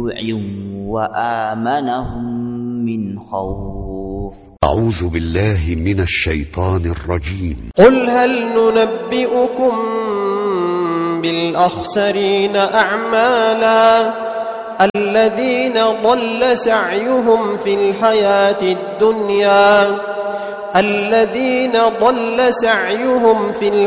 جوع وآمنهم من خوف. أعوذ بالله من الشيطان الرجيم. قل هل ننبئكم بالأخسرين أعمالا الذين ضل سعيهم في الحياة الدنيا